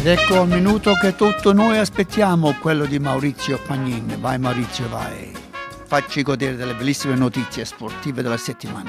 Ed ecco il minuto che tutto noi aspettiamo, quello di Maurizio Pagnin. Vai Maurizio, vai. Facci godere delle bellissime notizie sportive della settimana.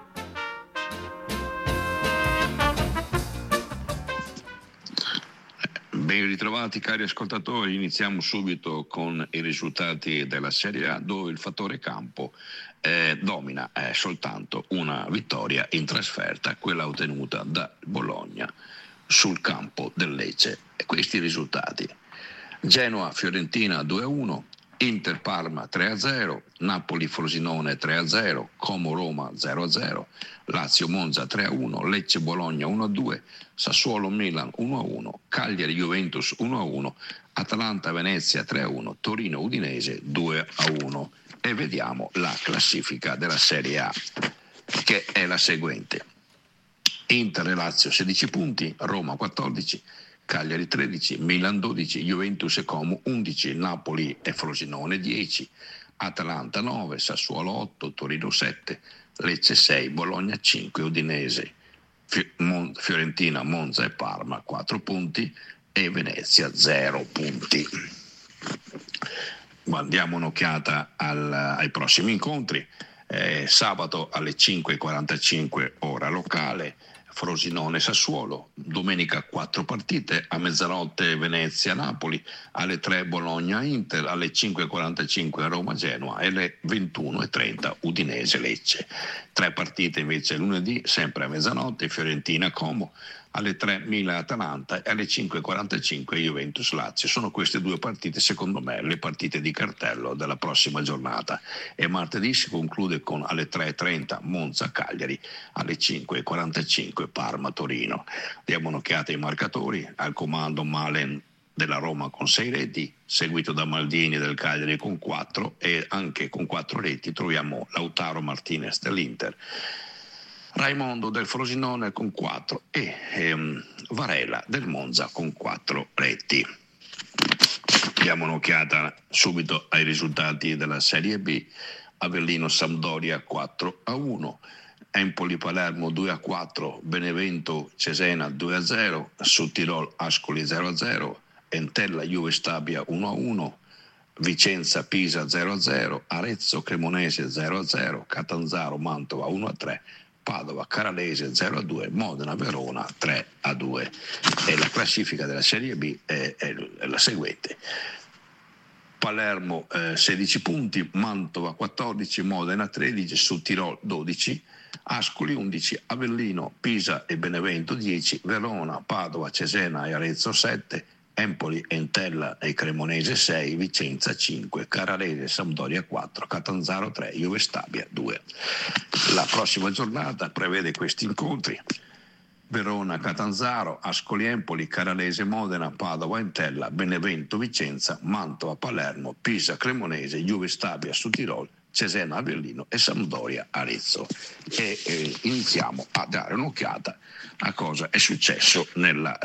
Ben ritrovati cari ascoltatori, iniziamo subito con i risultati della Serie A, dove il fattore campo domina soltanto una vittoria in trasferta, quella ottenuta da Bologna sul campo del Lecce. E questi risultati: Genoa-Fiorentina 2-1, Inter-Parma 3-0, Napoli-Frosinone 3-0, Como-Roma 0-0, Lazio-Monza 3-1, Lecce-Bologna 1-2, Sassuolo-Milan 1-1, Cagliari-Juventus 1-1, Atalanta-Venezia 3-1, Torino-Udinese 2-1. E vediamo la classifica della Serie A, che è la seguente: Inter e Lazio 16 punti, Roma 14, Cagliari 13, Milan 12, Juventus e Como 11, Napoli e Frosinone 10, Atalanta 9, Sassuolo 8, Torino 7, Lecce 6, Bologna 5, Udinese, Fiorentina, Monza e Parma 4 punti e Venezia 0 punti. Diamo un'occhiata ai prossimi incontri. Sabato alle 5:45 ora locale, Frosinone-Sassuolo, domenica 4 partite, a mezzanotte Venezia-Napoli, alle 3 Bologna-Inter, alle 5:45 Roma-Genoa e alle 21:30 Udinese-Lecce. 3 partite invece lunedì, sempre a mezzanotte, Fiorentina-Como, alle 3 Milan-Atalanta e alle 5:45 Juventus-Lazio. Sono queste 2 partite, secondo me, le partite di cartello della prossima giornata. E martedì si conclude con alle 3:30 Monza-Cagliari, alle 5:45 Parma-Torino. Diamo un'occhiata ai marcatori. Al comando Malen della Roma con 6 reti, seguito da Maldini del Cagliari con 4, e anche con 4 reti troviamo Lautaro Martinez dell'Inter, Raimondo del Frosinone con 4 e Varela del Monza con 4 reti. Diamo un'occhiata subito ai risultati della Serie B. Avellino-Sampdoria 4-1, Empoli-Palermo 2-4, Benevento-Cesena 2-0, Sudtirol-Ascoli 0-0, Entella-Juve Stabia 1-1, Vicenza-Pisa 0-0, Arezzo-Cremonese 0-0, Catanzaro-Mantova 1-3, Padova-Caralese 0-2, Modena-Verona 3-2. E la classifica della Serie B è la seguente: Palermo 16 punti, Mantova 14, Modena 13, Sudtirol 12, Ascoli 11, Avellino, Pisa e Benevento 10, Verona, Padova, Cesena e Arezzo 7, Empoli, Entella e Cremonese 6, Vicenza 5, Caralese, Sampdoria 4, Catanzaro 3, Juve Stabia 2. La prossima giornata prevede questi incontri: Verona, Catanzaro, Ascoli, Empoli, Caralese, Modena, Padova, Entella, Benevento, Vicenza, Mantova, Palermo, Pisa, Cremonese, Juve Stabia, Sudtirol, Cesena, Avellino e Sampdoria, Arezzo. E iniziamo a dare un'occhiata a cosa è successo nella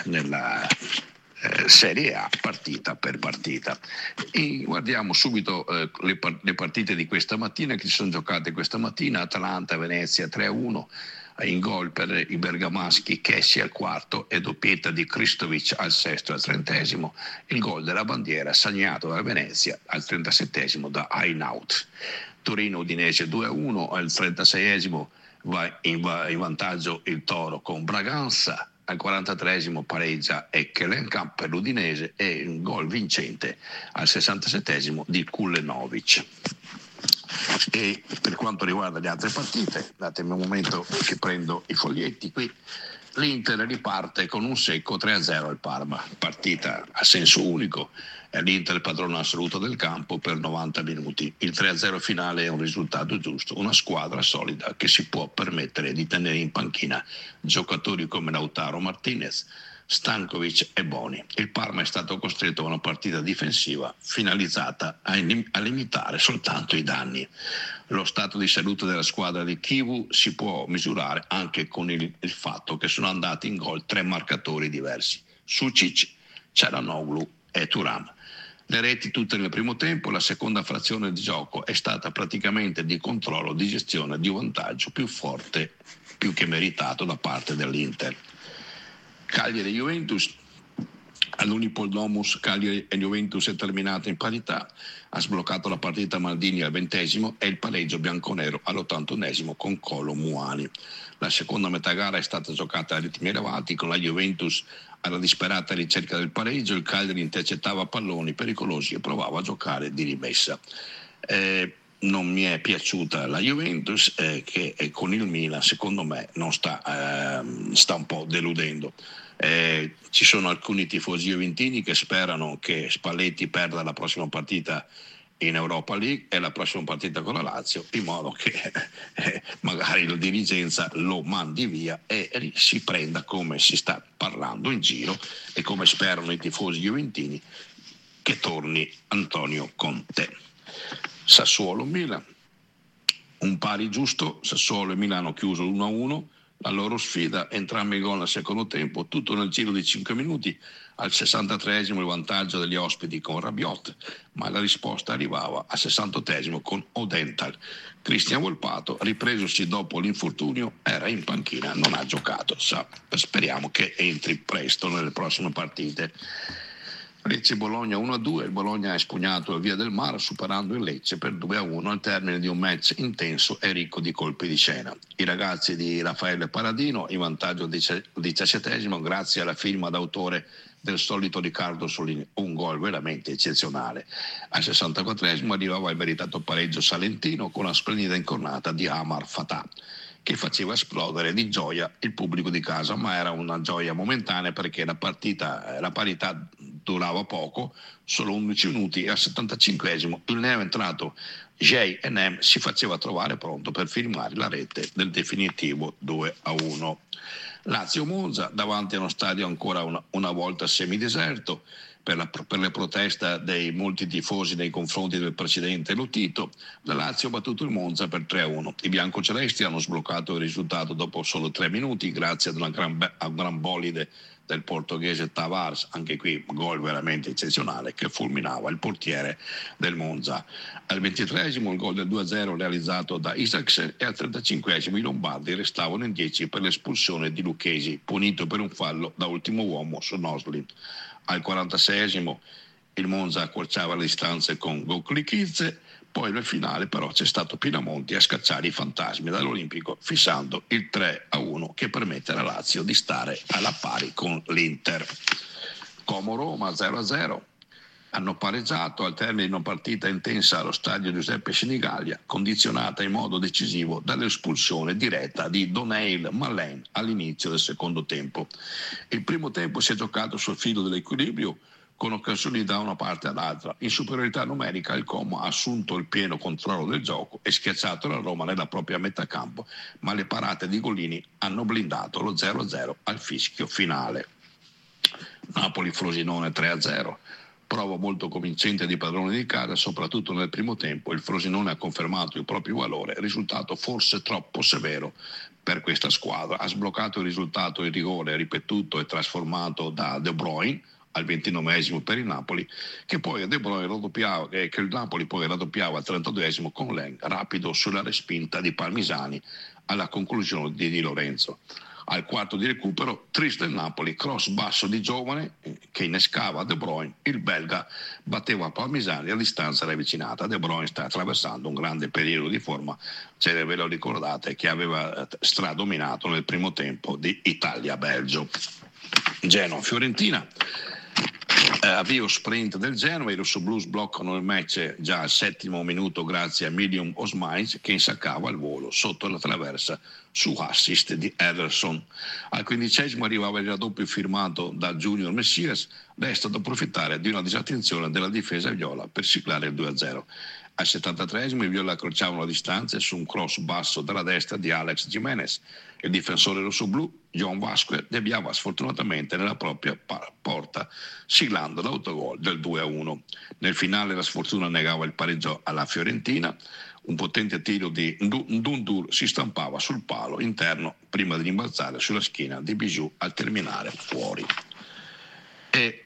Serie A partita per partita. E guardiamo subito le partite di questa mattina, che si sono giocate questa mattina. Atalanta-Venezia 3-1, in gol per i bergamaschi Chessi al quarto e doppietta di Kristovic al sesto e al 30°. Il gol della bandiera segnato da Venezia al 37° da Einaut. Torino-Udinese 2-1, al 36° va in vantaggio il Toro con Braganza. Al 43° pareggia Ekkelenkamp per l'Udinese e un gol vincente al 67° di Kulenovic. E per quanto riguarda le altre partite, datemi un momento che prendo i foglietti qui. L'Inter riparte con un secco 3-0 al Parma, partita a senso unico. È l'Inter il padrone assoluto del campo per 90 minuti. Il 3-0 finale è un risultato giusto, una squadra solida che si può permettere di tenere in panchina giocatori come Lautaro Martinez, Stankovic e Boni. Il Parma è stato costretto a una partita difensiva finalizzata a limitare soltanto i danni. Lo stato di salute della squadra di Kivu si può misurare anche con il fatto che sono andati in gol 3 marcatori diversi: Sucic, Çalhanoğlu e Thuram. Le reti tutte nel primo tempo. La seconda frazione di gioco è stata praticamente di controllo, di gestione di vantaggio più forte, più che meritato da parte dell'Inter. Cagliari e Juventus all'Unipoldomus Cagliari e Juventus è terminata in parità, ha sbloccato la partita Maldini al 20° e il pareggio bianconero all'81° con Colo Muani. La seconda metà gara è stata giocata a ritmi elevati, con la Juventus alla disperata ricerca del pareggio, il Cagliari intercettava palloni pericolosi e provava a giocare di rimessa. Non mi è piaciuta la Juventus, che con il Milan secondo me non sta un po' deludendo. Ci sono alcuni tifosi juventini che sperano che Spalletti perda la prossima partita in Europa League e la prossima partita con la Lazio, in modo che magari la dirigenza lo mandi via e si prenda, come si sta parlando in giro e come sperano i tifosi juventini, che torni Antonio Conte. Sassuolo-Milan, un pari giusto, Sassuolo e Milano hanno chiuso 1-1, la loro sfida, entrambi i gol al secondo tempo, tutto nel giro di 5 minuti, al 63° il vantaggio degli ospiti con Rabiot, ma la risposta arrivava al 68° con Odental. Cristian Volpato, ripresosi dopo l'infortunio, era in panchina, non ha giocato, speriamo che entri presto nelle prossime partite. Lecce-Bologna 1-2, il Bologna ha espugnato il Via del Mar superando il Lecce per 2-1 al termine di un match intenso e ricco di colpi di scena. I ragazzi di Raffaele Paradino in vantaggio al 17° grazie alla firma d'autore del solito Riccardo Solini, un gol veramente eccezionale. Al 64° arrivava il meritato pareggio salentino con la splendida incornata di Amar Fatah, che faceva esplodere di gioia il pubblico di casa, ma era una gioia momentanea perché la parità durava poco, solo 11 minuti, e al 75° il neoentrato Jay Enem si faceva trovare pronto per firmare la rete del definitivo 2-1. Lazio-Monza, davanti a uno stadio ancora una volta semideserto per le proteste dei molti tifosi nei confronti del presidente Lotito, la Lazio ha battuto il Monza per 3-1. I biancocelesti hanno sbloccato il risultato dopo solo 3 minuti grazie ad a un gran bolide del portoghese Tavares, anche qui gol veramente eccezionale, che fulminava il portiere del Monza. Al 23° il gol del 2-0 realizzato da Isaksen e al 35° i lombardi restavano in 10 per l'espulsione di Lucchesi, punito per un fallo da ultimo uomo su Noslin. Al 46° il Monza accorciava le distanze con Goklikidze, poi nel finale però c'è stato Pinamonti a scacciare i fantasmi dall'Olimpico, fissando il 3-1 che permette alla Lazio di stare alla pari con l'Inter. Como-Roma 0-0, hanno pareggiato al termine di una partita intensa allo stadio Giuseppe Senigallia, condizionata in modo decisivo dall'espulsione diretta di Doneil Malen all'inizio del secondo tempo. Il primo tempo si è giocato sul filo dell'equilibrio, con occasioni da una parte all'altra. In superiorità numerica il Como ha assunto il pieno controllo del gioco e schiacciato la Roma nella propria metà campo, ma le parate di Golini hanno blindato lo 0-0 al fischio finale. Napoli-Frosinone 3-0. Prova molto convincente di padrone di casa, soprattutto nel primo tempo. Il Frosinone ha confermato il proprio valore, risultato forse troppo severo per questa squadra. Ha sbloccato il risultato in rigore ripetuto e trasformato da De Bruyne al 29° per il Napoli, che poi De Bruyne raddoppiava, che il Napoli poi raddoppiava al 32° con Leng rapido sulla respinta di Palmisani alla conclusione di Di Lorenzo. Al quarto di recupero, triste il Napoli, cross basso di Giovane che innescava De Bruyne, il belga batteva Palmisani a distanza ravvicinata. De Bruyne sta attraversando un grande periodo di forma, se ve lo ricordate, che aveva stradominato nel primo tempo di Italia-Belgio. Genoa-Fiorentina. Avvio sprint del Genoa, i rossoblù bloccano il match già al 7° minuto grazie a Milium Osmaic che insaccava al volo sotto la traversa su assist di Ederson. Al 15° arrivava il raddoppio firmato da Junior Messias, resta da approfittare di una disattenzione della difesa viola per ciclare il 2-0. Al 73° i viola accorciavano la distanza su un cross basso dalla destra di Alex Jimenez. Il difensore rossoblù, John Vasquez, deviava sfortunatamente nella propria porta, siglando l'autogol del 2-1. Nel finale la sfortuna negava il pareggio alla Fiorentina. Un potente tiro di Ndundur si stampava sul palo interno prima di rimbalzare sulla schiena di Bijou al terminare fuori. E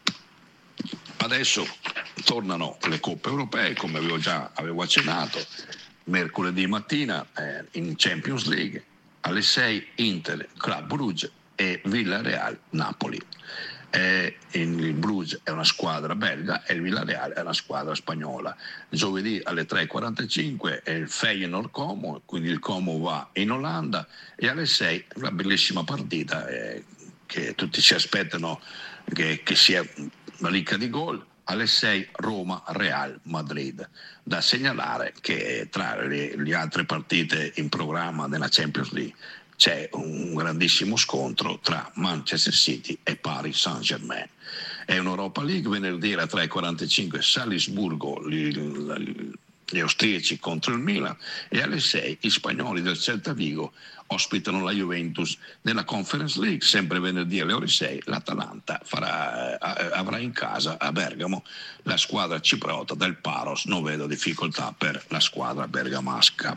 adesso tornano le coppe europee, come avevo accennato, mercoledì mattina in Champions League alle 6 Inter Club Brugge e Villarreal Napoli. il Bruges è una squadra belga e il Villarreal è una squadra spagnola. Giovedì alle 3:45 è il Feyenoord Como, quindi il Como va in Olanda, e alle 6 una bellissima partita che tutti si aspettano che sia una ricca di gol. Alle 6 Roma-Real Madrid. Da segnalare che tra le altre partite in programma della Champions League c'è un grandissimo scontro tra Manchester City e Paris Saint-Germain. È un'Europa League, venerdì alle 3:45 Salisburgo, gli austriaci contro il Milan, e alle 6 gli spagnoli del Celta Vigo ospitano la Juventus. Nella Conference League, sempre venerdì alle ore 6, l'Atalanta avrà in casa a Bergamo la squadra cipriota del Paros. Non vedo difficoltà per la squadra bergamasca.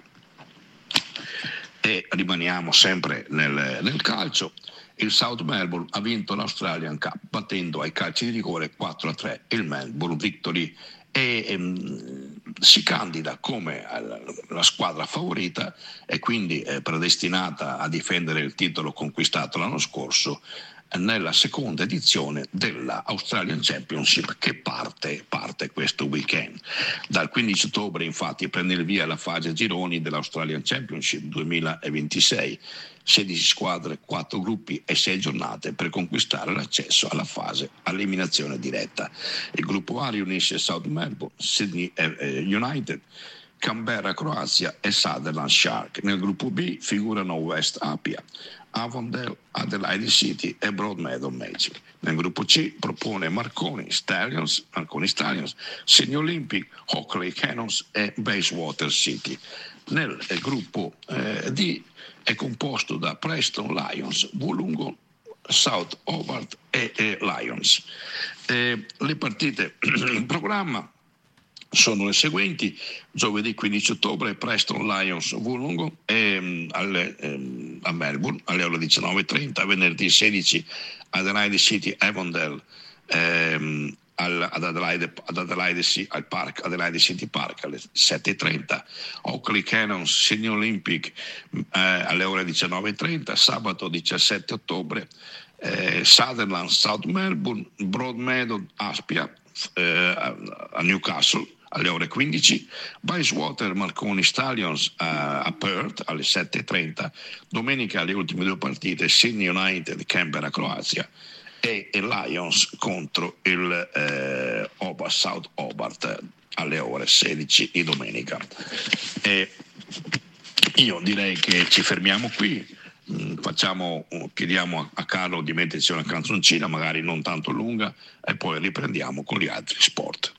E rimaniamo sempre nel calcio. Il South Melbourne ha vinto l'Australian Cup battendo ai calci di rigore 4-3 il Melbourne Victory, e si candida come la squadra favorita e quindi predestinata a difendere il titolo conquistato l'anno scorso nella seconda edizione della Australian Championship, che parte questo weekend. Dal 15 ottobre infatti prende il via la fase gironi dell'Australian Championship 2026, 16 squadre, 4 gruppi e 6 giornate per conquistare l'accesso alla fase eliminazione diretta. Il gruppo A riunisce South Melbourne, Sydney United, Canberra Croazia e Sutherland Shark. Nel gruppo B figurano West Apia, Avondale, Adelaide City e Broadmeadow Magic. Nel gruppo C propone Marconi Stallions, Sydney Olympic, Hockley Cannons e Bayswater City. Nel gruppo D è composto da Preston Lions, Wollongong, South Hobart e Lions. Le partite in programma sono le seguenti: giovedì 15 ottobre Preston Lions Wollongong a Melbourne alle ore 19:30, venerdì 16 Adelaide City Avondale ad Adelaide City Park alle 7:30, Hockley Cannons Sydney Olympic alle ore 19:30, sabato 17 ottobre Sutherland South Melbourne, Broadmeadow Aspia a Newcastle alle ore 15, Bayswater Marconi Stallions a Perth alle 7:30, domenica le ultime 2 partite Sydney United Canberra Croazia e Lions contro il South Hobart alle ore 16 di domenica. E io direi che ci fermiamo qui. Chiediamo a Carlo di metterci una canzoncina magari non tanto lunga e poi riprendiamo con gli altri sport.